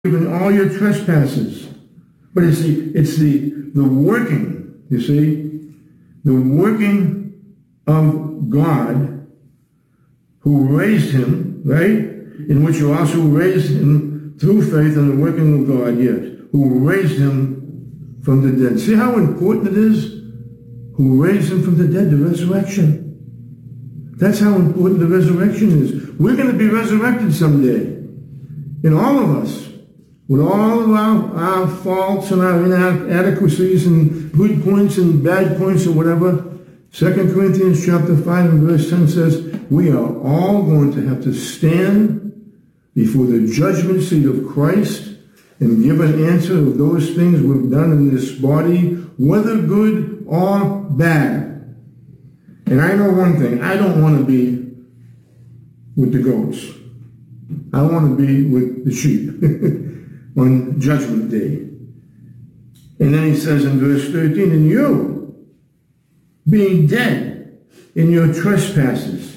forgiven all your trespasses. But it's the working, you see, the working of God who raised him, right? In which you also raised him through faith in the working of God, yes, who raised him from the dead. See how important it is? Who raised him from the dead, the resurrection. That's how important the resurrection is. We're going to be resurrected someday. In all of us. With all of our faults and our inadequacies and good points and bad points or whatever. 2 Corinthians chapter 5 and verse 10 says, we are all going to have to stand before the judgment seat of Christ and give an answer of those things we've done in this body, whether good or bad. And I know one thing, I don't want to be with the goats. I want to be with the sheep on Judgment Day. And then he says in verse 13, and you, being dead in your trespasses.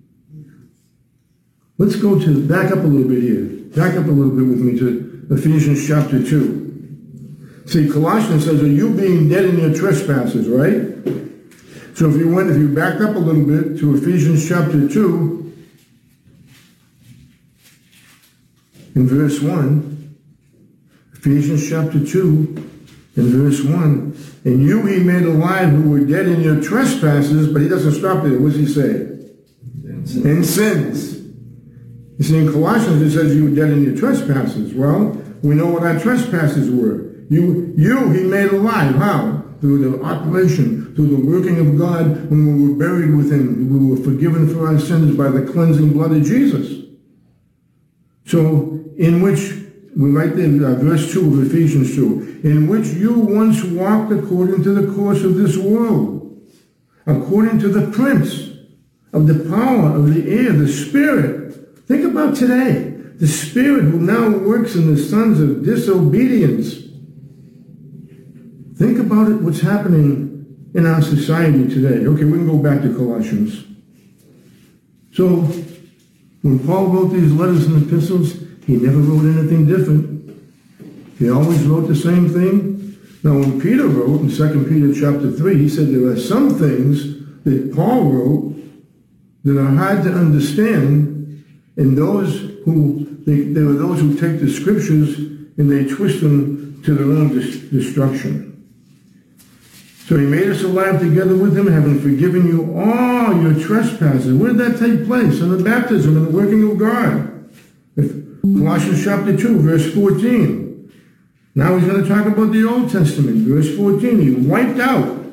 Let's go back up a little bit here. Back up a little bit with me to Ephesians chapter 2. See, Colossians says, are you being dead in your trespasses, right? So if you back up a little bit to Ephesians chapter 2, in verse 1, Ephesians chapter 2, in verse 1, and you he made alive who were dead in your trespasses, but he doesn't stop there. What does he say? In sins. You see, in Colossians it says you were dead in your trespasses. Well, we know what our trespasses were. You he made alive. How? Through the operation, through the working of God when we were buried with him. We were forgiven for our sins by the cleansing blood of Jesus. So, in which, we write there, verse 2 of Ephesians 2, in which you once walked according to the course of this world, according to the prince of the power of the air, the spirit. Think about today, the spirit who now works in the sons of disobedience. Think about it, what's happening in our society today. Okay, we can go back to Colossians. So, when Paul wrote these letters and epistles, he never wrote anything different. He always wrote the same thing. Now, when Peter wrote in 2 Peter chapter 3, he said there are some things that Paul wrote that are hard to understand, and there are those who take the scriptures and they twist them to their own destruction. So he made us alive together with him, having forgiven you all your trespasses. Where did that take place? In the baptism and the working of God. Colossians chapter 2, verse 14. Now he's going to talk about the Old Testament. Verse 14, he wiped out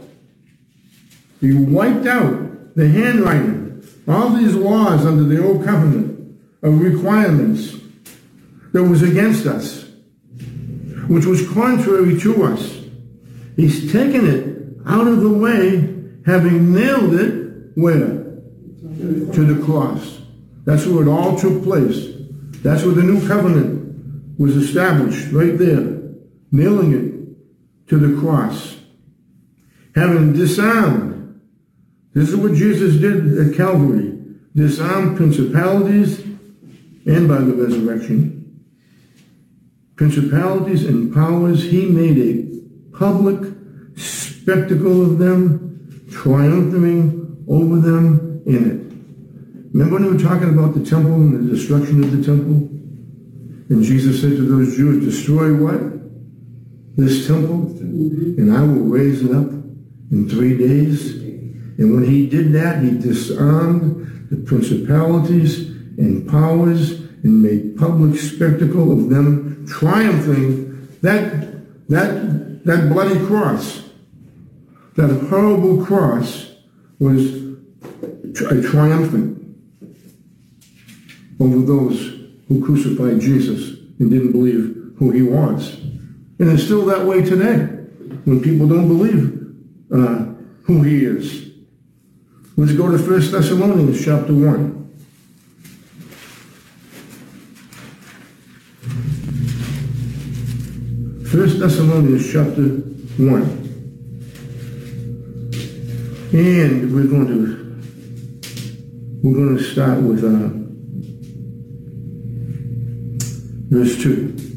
the handwriting, all these laws under the Old Covenant of requirements that was against us, which was contrary to us. He's taken it out of the way, having nailed it where? To the cross. That's where it all took place. That's where the new covenant was established, right there. Nailing it to the cross. Having disarmed. This is what Jesus did at Calvary. Disarmed principalities, and by the resurrection. Principalities and powers, he made a public spectacle of them, triumphing over them in it. Remember when we were talking about the temple and the destruction of the temple? And Jesus said to those Jews, destroy what? This temple, and I will raise it up in 3 days. And when he did that, he disarmed the principalities and powers and made public spectacle of them, triumphing that bloody cross. That horrible cross was triumphant over those who crucified Jesus and didn't believe who he was. And it's still that way today when people don't believe who he is. Let's go to 1 Thessalonians chapter 1. First Thessalonians chapter 1. And we're going to start with verse 2.